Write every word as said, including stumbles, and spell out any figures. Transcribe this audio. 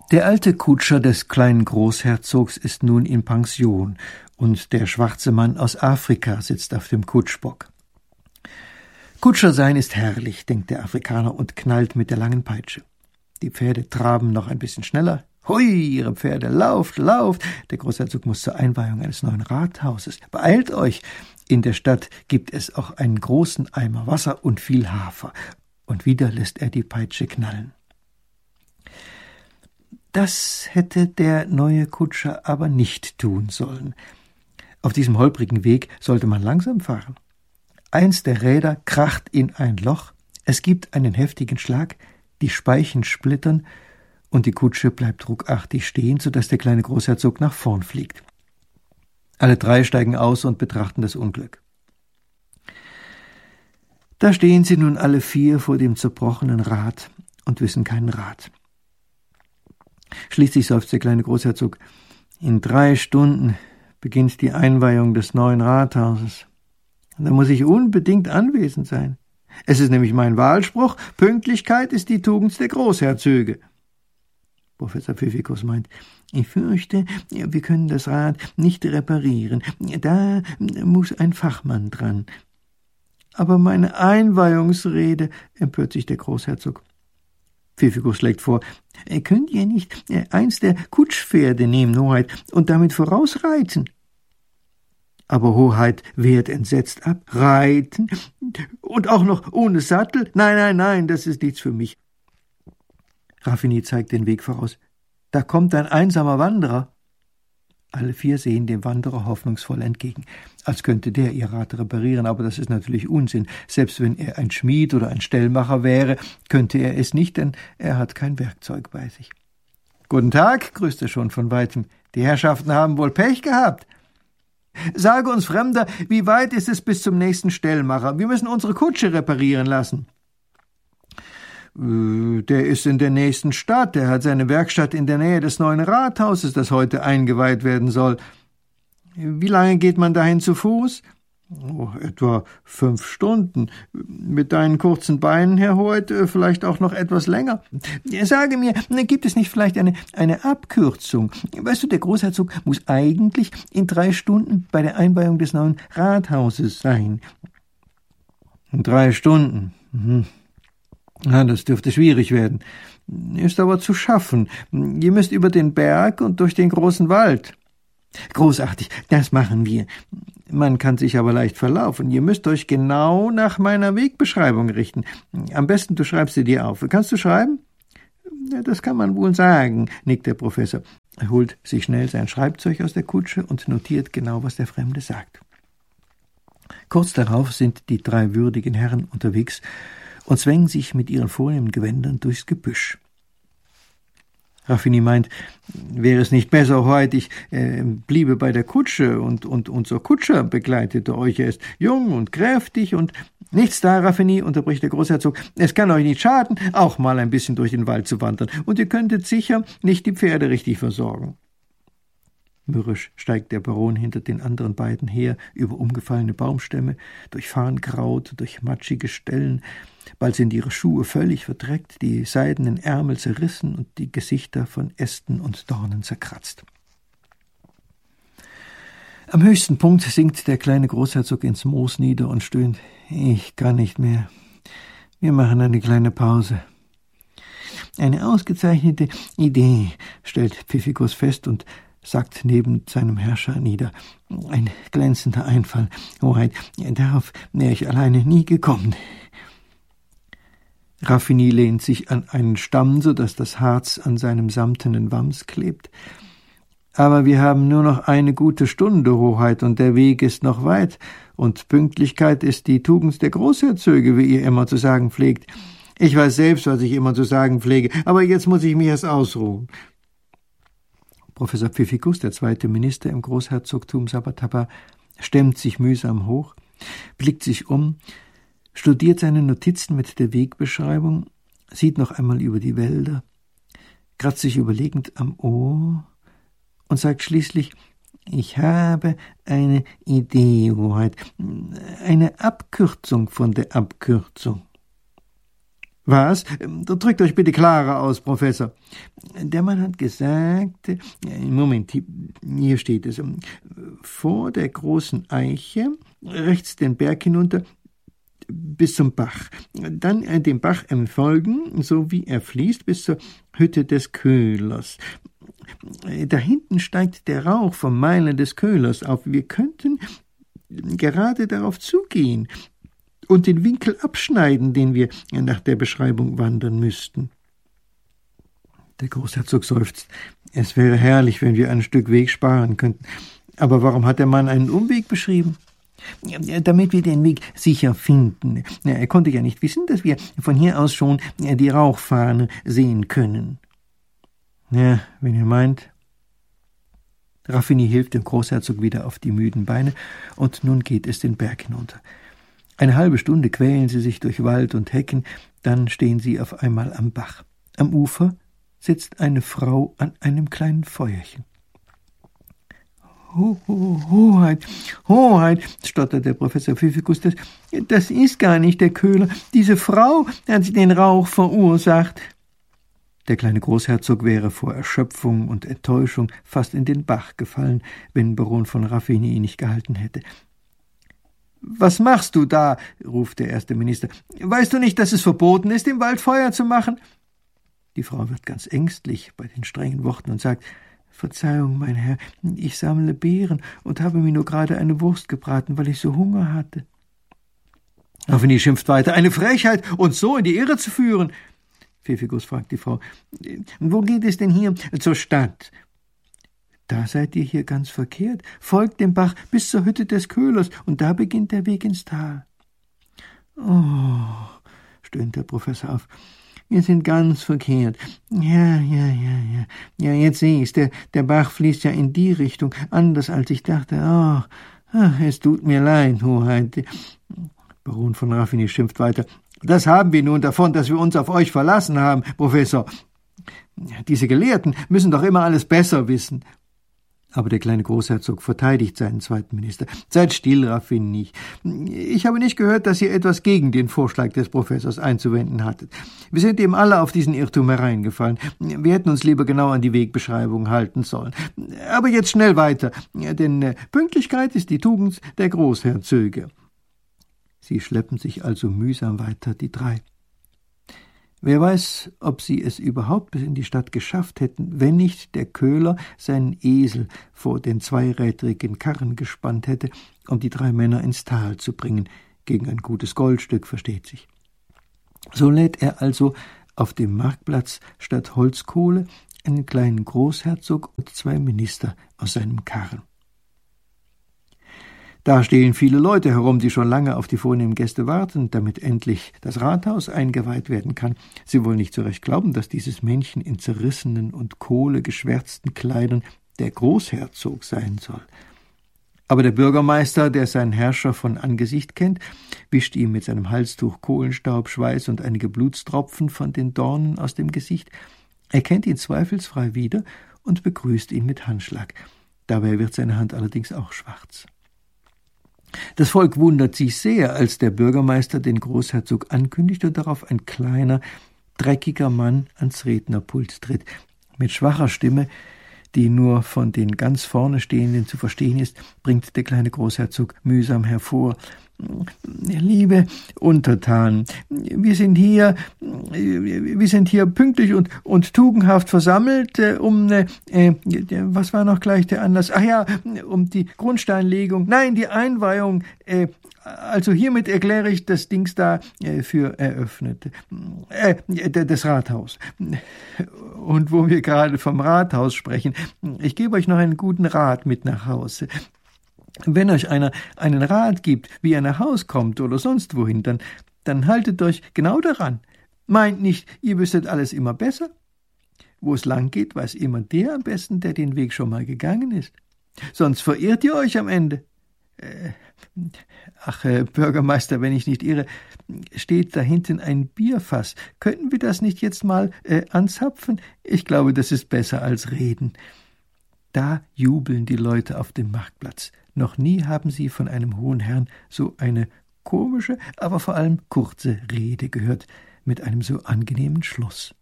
Der alte Kutscher des kleinen Großherzogs ist nun in Pension, und der schwarze Mann aus Afrika sitzt auf dem Kutschbock. Kutscher sein ist herrlich, denkt der Afrikaner und knallt mit der langen Peitsche. Die Pferde traben noch ein bisschen schneller. Hui, ihre Pferde, lauft, lauft! Der Großherzog muss zur Einweihung eines neuen Rathauses. Beeilt euch! In der Stadt gibt es auch einen großen Eimer Wasser und viel Hafer. Und wieder lässt er die Peitsche knallen. Das hätte der neue Kutscher aber nicht tun sollen. Auf diesem holprigen Weg sollte man langsam fahren. Eins der Räder kracht in ein Loch, es gibt einen heftigen Schlag, die Speichen splittern und die Kutsche bleibt ruckartig stehen, sodass der kleine Großherzog nach vorn fliegt. Alle drei steigen aus und betrachten das Unglück. Da stehen sie nun alle vier vor dem zerbrochenen Rad und wissen keinen Rat. Schließlich seufzt der kleine Großherzog: In drei Stunden beginnt die Einweihung des neuen Rathauses. Da muss ich unbedingt anwesend sein. Es ist nämlich mein Wahlspruch: Pünktlichkeit ist die Tugend der Großherzöge. Professor Pfiffikus meint: Ich fürchte, wir können das Rad nicht reparieren. Da muss ein Fachmann dran. Aber meine Einweihungsrede, empört sich der Großherzog. Pfiffikus schlägt vor: Könnt ihr nicht eins der Kutschpferde nehmen, Hoheit, und damit vorausreiten? Aber Hoheit wehrt entsetzt ab. Reiten? Und auch noch ohne Sattel? Nein, nein, nein, das ist nichts für mich. Raffinie zeigt den Weg voraus. Da kommt ein einsamer Wanderer. Alle vier sehen dem Wanderer hoffnungsvoll entgegen, als könnte der ihr Rad reparieren, aber das ist natürlich Unsinn. Selbst wenn er ein Schmied oder ein Stellmacher wäre, könnte er es nicht, denn er hat kein Werkzeug bei sich. »Guten Tag«, grüßt er schon von weitem. »Die Herrschaften haben wohl Pech gehabt. Sage uns, Fremder, wie weit ist es bis zum nächsten Stellmacher? Wir müssen unsere Kutsche reparieren lassen.« »Der ist in der nächsten Stadt. Der hat seine Werkstatt in der Nähe des neuen Rathauses, das heute eingeweiht werden soll. Wie lange geht man dahin zu Fuß?« »Oh, etwa fünf Stunden. Mit deinen kurzen Beinen, Herr Hoheit, vielleicht auch noch etwas länger. Sage mir, gibt es nicht vielleicht eine, eine Abkürzung? Weißt du, der Großherzog muss eigentlich in drei Stunden bei der Einweihung des neuen Rathauses sein.« »In drei Stunden? Mhm. Na, das dürfte schwierig werden. Ist aber zu schaffen. Ihr müsst über den Berg und durch den großen Wald.« »Großartig, das machen wir. Man kann sich aber leicht verlaufen. Ihr müsst euch genau nach meiner Wegbeschreibung richten. Am besten, du schreibst sie dir auf. Kannst du schreiben?« »Ja, das kann man wohl sagen«, nickt der Professor. Er holt sich schnell sein Schreibzeug aus der Kutsche und notiert genau, was der Fremde sagt. Kurz darauf sind die drei würdigen Herren unterwegs und zwängen sich mit ihren vornehmen Gewändern durchs Gebüsch. Raffinie meint, wäre es nicht besser heute, ich äh, bliebe bei der Kutsche und, und unser Kutscher begleitete euch. Er ist jung und kräftig und nichts da, Raffinie, unterbricht der Großherzog. Es kann euch nicht schaden, auch mal ein bisschen durch den Wald zu wandern und ihr könntet sicher nicht die Pferde richtig versorgen. Mürrisch steigt der Baron hinter den anderen beiden her, über umgefallene Baumstämme, durch Farnkraut, durch matschige Stellen. Bald sind ihre Schuhe völlig verdreckt, die seidenen Ärmel zerrissen und die Gesichter von Ästen und Dornen zerkratzt. Am höchsten Punkt sinkt der kleine Großherzog ins Moos nieder und stöhnt: »Ich kann nicht mehr. Wir machen eine kleine Pause.« »Eine ausgezeichnete Idee«, stellt Pfiffikus fest und sagt neben seinem Herrscher nieder. »Ein glänzender Einfall, Hoheit. Darauf wäre ich alleine nie gekommen.« Raffinie lehnt sich an einen Stamm, so dass das Harz an seinem samtenen Wams klebt. »Aber wir haben nur noch eine gute Stunde, Hoheit, und der Weg ist noch weit, und Pünktlichkeit ist die Tugend der Großherzöge, wie ihr immer zu sagen pflegt. Ich weiß selbst, was ich immer zu sagen pflege, aber jetzt muss ich mich erst ausruhen.« Professor Pfiffikus, der zweite Minister im Großherzogtum Sabataba, stemmt sich mühsam hoch, blickt sich um, studiert seine Notizen mit der Wegbeschreibung, sieht noch einmal über die Wälder, kratzt sich überlegend am Ohr und sagt schließlich: »Ich habe eine Idee, Hoheit, eine Abkürzung von der Abkürzung.« Was? Drückt euch bitte klarer aus, Professor. Der Mann hat gesagt, Moment, hier steht es, vor der großen Eiche, rechts den Berg hinunter, bis zum Bach. Dann äh, dem Bach entfolgen, so wie er fließt, bis zur Hütte des Köhlers. Da hinten steigt der Rauch vom Meiler des Köhlers auf. Wir könnten gerade darauf zugehen und den Winkel abschneiden, den wir nach der Beschreibung wandern müssten. Der Großherzog seufzt. Es wäre herrlich, wenn wir ein Stück Weg sparen könnten. Aber warum hat der Mann einen Umweg beschrieben? Damit wir den Weg sicher finden. Er konnte ja nicht wissen, dass wir von hier aus schon die Rauchfahne sehen können. Ja, wenn ihr meint. Raffini hilft dem Großherzog wieder auf die müden Beine, und nun geht es den Berg hinunter. Eine halbe Stunde quälen sie sich durch Wald und Hecken, dann stehen sie auf einmal am Bach. Am Ufer sitzt eine Frau an einem kleinen Feuerchen. Ho, ho, Hoheit, Hoheit, stottert der Professor Pfiffikus, das, das ist gar nicht der Köhler. Diese Frau hat den Rauch verursacht. Der kleine Großherzog wäre vor Erschöpfung und Enttäuschung fast in den Bach gefallen, wenn Baron von Raffini ihn nicht gehalten hätte. »Was machst du da?« ruft der erste Minister. »Weißt du nicht, dass es verboten ist, im Wald Feuer zu machen?« Die Frau wird ganz ängstlich bei den strengen Worten und sagt, »Verzeihung, mein Herr, ich sammle Beeren und habe mir nur gerade eine Wurst gebraten, weil ich so Hunger hatte.« Raffini schimpft weiter, »Eine Frechheit, uns so in die Irre zu führen!« Pfiffikus fragt die Frau, »Wo geht es denn hier?« »Zur Stadt.« »Da seid ihr hier ganz verkehrt. Folgt dem Bach bis zur Hütte des Köhlers, und da beginnt der Weg ins Tal.« »Oh«, stöhnt der Professor auf, »wir sind ganz verkehrt. Ja, ja, ja, ja. Ja, jetzt sehe ich's. Der, der Bach fließt ja in die Richtung, anders als ich dachte. Oh, ach, es tut mir leid, Hoheit.« Baron von Raffini schimpft weiter. »Das haben wir nun davon, dass wir uns auf euch verlassen haben, Professor. Diese Gelehrten müssen doch immer alles besser wissen.« Aber der kleine Großherzog verteidigt seinen zweiten Minister. »Seid still, Raffini. Ich habe nicht gehört, dass ihr etwas gegen den Vorschlag des Professors einzuwenden hattet. Wir sind eben alle auf diesen Irrtum hereingefallen. Wir hätten uns lieber genau an die Wegbeschreibung halten sollen. Aber jetzt schnell weiter, denn Pünktlichkeit ist die Tugend der Großherzöge.« Sie schleppen sich also mühsam weiter, die drei. Wer weiß, ob sie es überhaupt bis in die Stadt geschafft hätten, wenn nicht der Köhler seinen Esel vor den zweirädrigen Karren gespannt hätte, um die drei Männer ins Tal zu bringen, gegen ein gutes Goldstück, versteht sich. So lädt er also auf dem Marktplatz statt Holzkohle einen kleinen Großherzog und zwei Minister aus seinem Karren. Da stehen viele Leute herum, die schon lange auf die vornehmen Gäste warten, damit endlich das Rathaus eingeweiht werden kann. Sie wollen nicht so recht glauben, dass dieses Männchen in zerrissenen und kohlegeschwärzten Kleidern der Großherzog sein soll. Aber der Bürgermeister, der seinen Herrscher von Angesicht kennt, wischt ihm mit seinem Halstuch Kohlenstaub, Schweiß und einige Blutstropfen von den Dornen aus dem Gesicht. Er kennt ihn zweifelsfrei wieder und begrüßt ihn mit Handschlag. Dabei wird seine Hand allerdings auch schwarz. Das Volk wundert sich sehr, als der Bürgermeister den Großherzog ankündigt und darauf ein kleiner, dreckiger Mann ans Rednerpult tritt. Mit schwacher Stimme, die nur von den ganz vorne Stehenden zu verstehen ist, bringt der kleine Großherzog mühsam hervor: »Liebe Untertanen, wir sind hier, wir sind hier pünktlich und, und tugendhaft versammelt, äh, um, äh, was war noch gleich der Anlass? Ach ja, um die Grundsteinlegung, nein, die Einweihung, äh, also hiermit erkläre ich das Dings da äh, für eröffnet, äh, das Rathaus. Und wo wir gerade vom Rathaus sprechen, ich gebe euch noch einen guten Rat mit nach Hause. Wenn euch einer einen Rat gibt, wie er nach Haus kommt oder sonst wohin, dann, dann haltet euch genau daran. Meint nicht, ihr wüsstet alles immer besser. Wo es lang geht, weiß immer der am besten, der den Weg schon mal gegangen ist. Sonst verirrt ihr euch am Ende. Äh, ach, äh, Bürgermeister, wenn ich nicht irre, steht da hinten ein Bierfass. Könnten wir das nicht jetzt mal äh, anzapfen? Ich glaube, das ist besser als reden. Da jubeln die Leute auf dem Marktplatz. Noch nie haben sie von einem hohen Herrn so eine komische, aber vor allem kurze Rede gehört. mit einem so angenehmen Schluss.